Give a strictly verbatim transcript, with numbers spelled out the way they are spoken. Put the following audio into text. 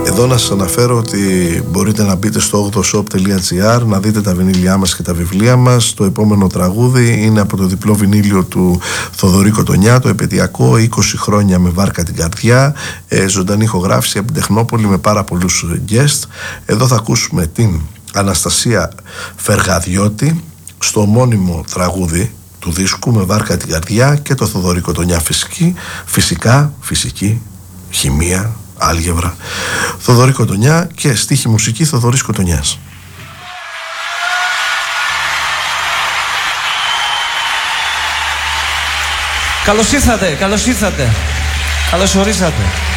Εδώ να σας αναφέρω ότι μπορείτε να μπείτε στο ογδο shop τελεία gr να δείτε τα βινίλια μας και τα βιβλία μας. Το επόμενο τραγούδι είναι από το διπλό βινίλιο του Θοδωρή Κοτονιά, το επαιτειακό είκοσι χρόνια με βάρκα την καρδιά, ε, ζωντανή ηχογράφηση από την Τεχνόπολη με πάρα πολλούς guest. Εδώ θα ακούσουμε την Αναστασία Φεργαδιώτη στο ομώνυμο τραγούδι του δίσκου με βάρκα την καρδιά και το Θοδωρή Κοτονιά φυσική, φυσικά, φυσική, χημεία, άλγευρα. Θοδωρή Κοτονιά και στίχη μουσική Θοδωρής Κοτονιάς. Καλώς ήρθατε, καλώς ήρθατε, καλώς ορίσατε.